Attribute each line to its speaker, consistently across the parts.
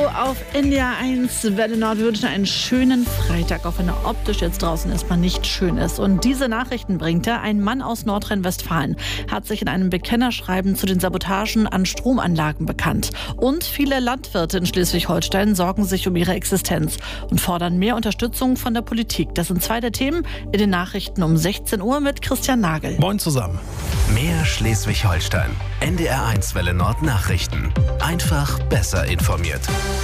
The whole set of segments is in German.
Speaker 1: auf NDR 1 Welle Nord. Wir wünschen einen schönen Freitag, auch wenn er optisch jetzt draußen erstmal nicht schön ist. Und diese Nachrichten bringt er. Ein Mann aus Nordrhein-Westfalen hat sich in einem Bekennerschreiben zu den Sabotagen an Stromanlagen bekannt. Und viele Landwirte in Schleswig-Holstein sorgen sich um ihre Existenz und fordern mehr Unterstützung von der Politik. Das sind zwei der Themen in den Nachrichten um 16 Uhr mit Christian Nagel.
Speaker 2: Moin zusammen.
Speaker 3: Mehr Schleswig-Holstein. NDR 1 Welle Nord Nachrichten. Einfach besser informiert.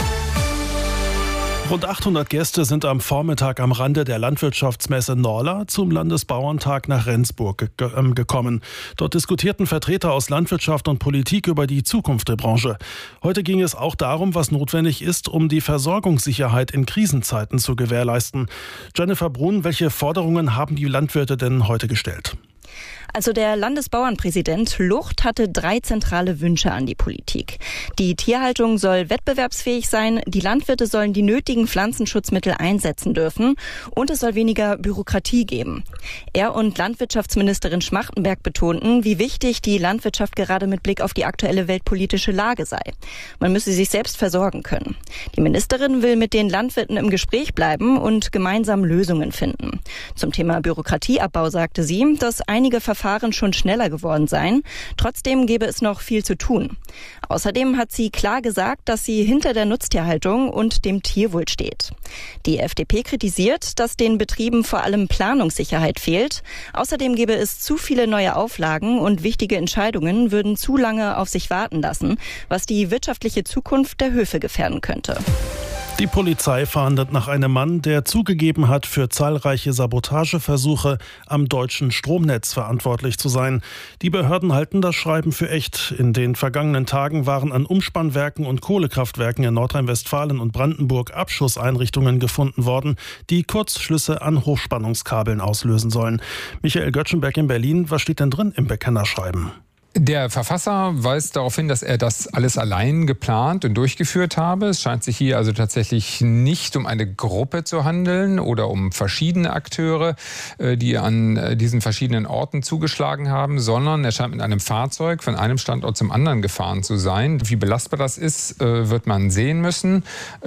Speaker 2: Rund 800 Gäste sind am Vormittag am Rande der Landwirtschaftsmesse Norla zum Landesbauerntag nach Rendsburg gekommen. Dort diskutierten Vertreter aus Landwirtschaft und Politik über die Zukunft der Branche. Heute ging es auch darum, was notwendig ist, um die Versorgungssicherheit in Krisenzeiten zu gewährleisten. Jennifer Brun, welche Forderungen haben die Landwirte denn heute gestellt?
Speaker 4: Also der Landesbauernpräsident Lucht hatte 3 zentrale Wünsche an die Politik. Die Tierhaltung soll wettbewerbsfähig sein, die Landwirte sollen die nötigen Pflanzenschutzmittel einsetzen dürfen und es soll weniger Bürokratie geben. Er und Landwirtschaftsministerin Schmachtenberg betonten, wie wichtig die Landwirtschaft gerade mit Blick auf die aktuelle weltpolitische Lage sei. Man müsse sich selbst versorgen können. Die Ministerin will mit den Landwirten im Gespräch bleiben und gemeinsam Lösungen finden. Zum Thema Bürokratieabbau sagte sie, dass einige Verfahren schon schneller geworden seien. Trotzdem gäbe es noch viel zu tun. Außerdem hat sie klar gesagt, dass sie hinter der Nutztierhaltung und dem Tierwohl steht. Die FDP kritisiert, dass den Betrieben vor allem Planungssicherheit fehlt. Außerdem gäbe es zu viele neue Auflagen und wichtige Entscheidungen würden zu lange auf sich warten lassen, was die wirtschaftliche Zukunft der Höfe gefährden könnte.
Speaker 2: Die Polizei fahndet nach einem Mann, der zugegeben hat, für zahlreiche Sabotageversuche am deutschen Stromnetz verantwortlich zu sein. Die Behörden halten das Schreiben für echt. In den vergangenen Tagen waren an Umspannwerken und Kohlekraftwerken in Nordrhein-Westfalen und Brandenburg Abschusseinrichtungen gefunden worden, die Kurzschlüsse an Hochspannungskabeln auslösen sollen. Michael Göttschenberg in Berlin, was steht denn drin im Bekennerschreiben?
Speaker 5: Der Verfasser weist darauf hin, dass er das alles allein geplant und durchgeführt habe. Es scheint sich hier also tatsächlich nicht um eine Gruppe zu handeln oder um verschiedene Akteure, die an diesen verschiedenen Orten zugeschlagen haben, sondern er scheint mit einem Fahrzeug von einem Standort zum anderen gefahren zu sein. Wie belastbar das ist, wird man sehen müssen.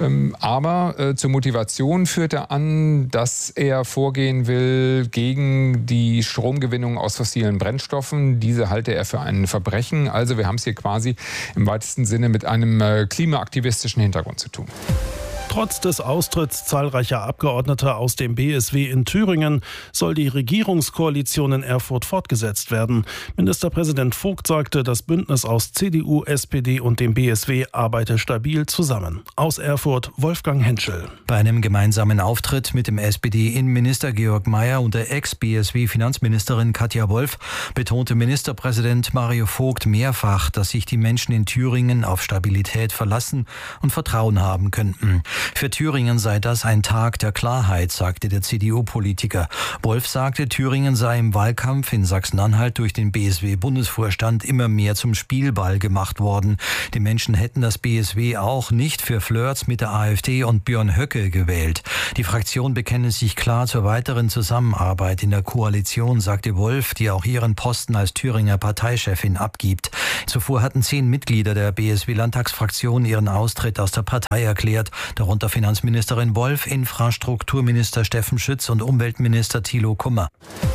Speaker 5: Aber zur Motivation führt er an, dass er vorgehen will gegen die Stromgewinnung aus fossilen Brennstoffen. Diese halte er für ein Verbrechen. Also wir haben es hier quasi im weitesten Sinne mit einem klimaaktivistischen Hintergrund zu tun.
Speaker 2: Trotz des Austritts zahlreicher Abgeordneter aus dem BSW in Thüringen soll die Regierungskoalition in Erfurt fortgesetzt werden. Ministerpräsident Vogt sagte, das Bündnis aus CDU, SPD und dem BSW arbeite stabil zusammen. Aus Erfurt Wolfgang Henschel.
Speaker 6: Bei einem gemeinsamen Auftritt mit dem SPD-Innenminister Georg Mayer und der Ex-BSW-Finanzministerin Katja Wolf betonte Ministerpräsident Mario Vogt mehrfach, dass sich die Menschen in Thüringen auf Stabilität verlassen und Vertrauen haben könnten. Für Thüringen sei das ein Tag der Klarheit, sagte der CDU-Politiker. Wolf sagte, Thüringen sei im Wahlkampf in Sachsen-Anhalt durch den BSW-Bundesvorstand immer mehr zum Spielball gemacht worden. Die Menschen hätten das BSW auch nicht für Flirts mit der AfD und Björn Höcke gewählt. Die Fraktion bekenne sich klar zur weiteren Zusammenarbeit in der Koalition, sagte Wolf, die auch ihren Posten als Thüringer Parteichefin abgibt. Zuvor hatten 10 Mitglieder der BSW-Landtagsfraktion ihren Austritt aus der Partei erklärt. Darunter Finanzministerin Wolf, Infrastrukturminister Steffen Schütz und Umweltminister Thilo Kummer.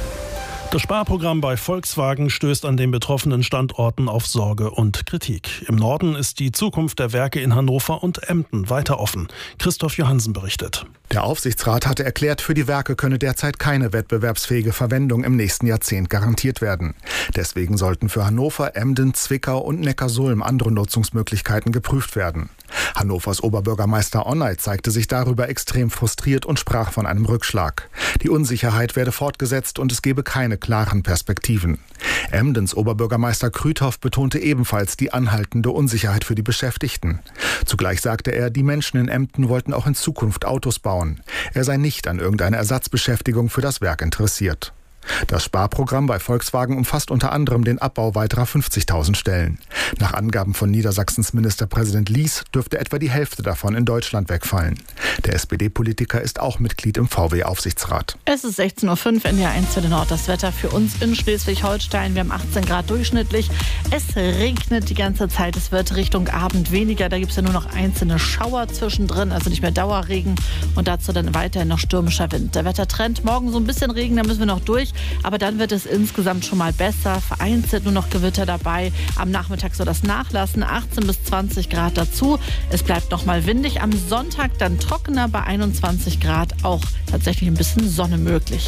Speaker 2: Das Sparprogramm bei Volkswagen stößt an den betroffenen Standorten auf Sorge und Kritik. Im Norden ist die Zukunft der Werke in Hannover und Emden weiter offen. Christoph Johansen berichtet.
Speaker 7: Der Aufsichtsrat hatte erklärt, für die Werke könne derzeit keine wettbewerbsfähige Verwendung im nächsten Jahrzehnt garantiert werden. Deswegen sollten für Hannover, Emden, Zwickau und Neckarsulm andere Nutzungsmöglichkeiten geprüft werden. Hannovers Oberbürgermeister Onay zeigte sich darüber extrem frustriert und sprach von einem Rückschlag. Die Unsicherheit werde fortgesetzt und es gebe keine klaren Perspektiven. Emdens Oberbürgermeister Krüthoff betonte ebenfalls die anhaltende Unsicherheit für die Beschäftigten. Zugleich sagte er, die Menschen in Emden wollten auch in Zukunft Autos bauen. Er sei nicht an irgendeiner Ersatzbeschäftigung für das Werk interessiert. Das Sparprogramm bei Volkswagen umfasst unter anderem den Abbau weiterer 50.000 Stellen. Nach Angaben von Niedersachsens Ministerpräsident Lies dürfte etwa die Hälfte davon in Deutschland wegfallen. Der SPD-Politiker ist auch Mitglied im VW-Aufsichtsrat.
Speaker 1: Es ist 16:05 Uhr in der 1 Welle Nord. Das Wetter für uns in Schleswig-Holstein. Wir haben 18 Grad durchschnittlich. Es regnet die ganze Zeit. Es wird Richtung Abend weniger. Da gibt es ja nur noch einzelne Schauer zwischendrin, also nicht mehr Dauerregen. Und dazu dann weiterhin noch stürmischer Wind. Der Wettertrend, morgen so ein bisschen Regen, da müssen wir noch durch. Aber dann wird es insgesamt schon mal besser. Vereinzelt nur noch Gewitter dabei. Am Nachmittag soll das nachlassen. 18 bis 20 Grad dazu. Es bleibt noch mal windig. Am Sonntag dann trockener bei 21 Grad. Auch tatsächlich ein bisschen Sonne möglich.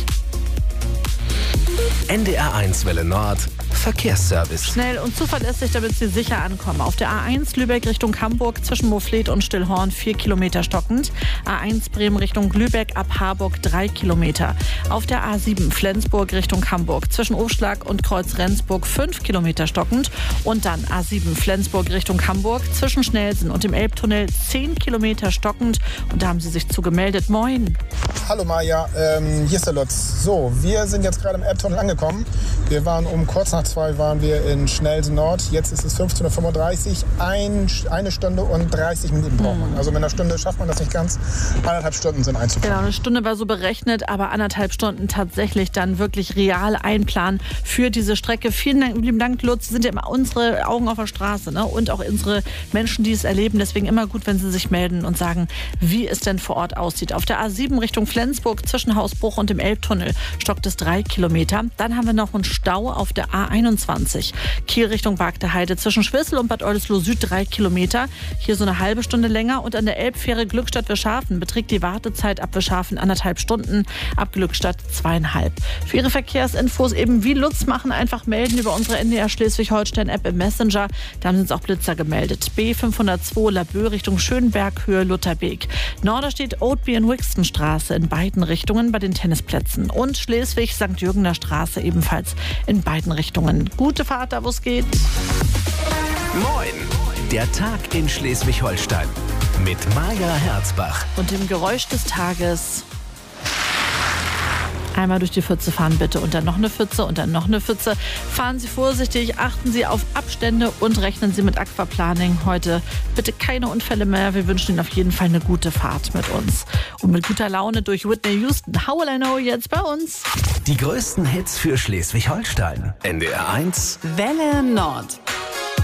Speaker 3: NDR1 Welle Nord Verkehrsservice.
Speaker 1: Schnell und zuverlässig, damit Sie sicher ankommen. Auf der A1 Lübeck Richtung Hamburg zwischen Mouflet und Stillhorn 4 Kilometer stockend. A1 Bremen Richtung Lübeck ab Harburg 3 Kilometer. Auf der A7 Flensburg Richtung Hamburg zwischen Aufschlag und Kreuz Rendsburg 5 Kilometer stockend. Und dann A7 Flensburg Richtung Hamburg zwischen Schnelsen und dem Elbtunnel 10 Kilometer stockend. Und da haben Sie sich zugemeldet. Moin.
Speaker 8: Hallo Maja, hier ist der Lutz. So, wir sind jetzt gerade im Elbtunnel angekommen. Wir waren kurz nach 2 waren wir in Schnelsen Nord. Jetzt ist es 15:35 Uhr. Eine Stunde und 30 Minuten braucht man. Also mit einer Stunde schafft man das nicht ganz. 1,5 Stunden sind einzuplanen.
Speaker 1: Genau, eine Stunde war so berechnet, aber 1,5 Stunden tatsächlich dann wirklich real einplanen für diese Strecke. Vielen Dank, lieben Dank, Lutz. Sind ja immer unsere Augen auf der Straße, ne? Und auch unsere Menschen, die es erleben. Deswegen immer gut, wenn Sie sich melden und sagen, wie es denn vor Ort aussieht. Auf der A7 Richtung Flensburg zwischen Hausbruch und dem Elbtunnel stockt es 3 Kilometer. Dann haben wir noch einen Stau auf der A21. Kiel Richtung Bargter Heide zwischen Schwissel und Bad Oldesloe Süd 3 Kilometer. Hier so eine halbe Stunde länger. Und an der Elbfähre Glückstadt-Wischhafen beträgt die Wartezeit ab Wischhafen 1,5 Stunden, ab Glückstadt 2,5. Für Ihre Verkehrsinfos eben wie Lutz machen, einfach melden über unsere NDR Schleswig-Holstein-App im Messenger. Da haben Sie uns auch Blitzer gemeldet. B502 Laboe Richtung Schönberg, Höhe Lutherbeek. Norderstedt Oatby und Wixtonstraße in beiden Richtungen bei den Tennisplätzen. Und Schleswig St. Jürgener Straße ebenfalls in beiden Richtungen. Gute Fahrt da, wo es geht.
Speaker 3: Moin, der Tag in Schleswig-Holstein mit Maja Herzbach.
Speaker 1: Und dem Geräusch des Tages. Einmal durch die Pfütze fahren bitte und dann noch eine Pfütze und dann noch eine Pfütze. Fahren Sie vorsichtig, achten Sie auf Abstände und rechnen Sie mit Aquaplaning. Heute bitte keine Unfälle mehr. Wir wünschen Ihnen auf jeden Fall eine gute Fahrt mit uns. Und mit guter Laune durch Whitney Houston. How Will I Know jetzt bei uns.
Speaker 3: Die größten Hits für Schleswig-Holstein. NDR1
Speaker 9: Welle Nord.